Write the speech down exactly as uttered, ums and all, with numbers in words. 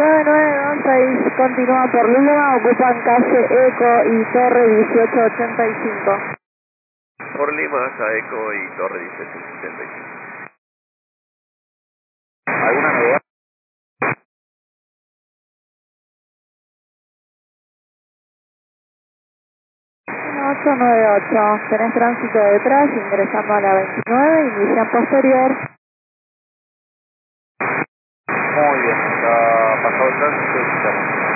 nueve nueve dos seis continúa por Lima, ocupan calle Eco y Torre dieciocho ochenta y cinco. Por Lima hasta Eco y Torre dieciocho ochenta y cinco. ¿Alguna novedad? ocho nueve ocho, tenés tránsito detrás, ingresando a la veintinueve, inicia posterior. Muy bien, está pasado el tránsito.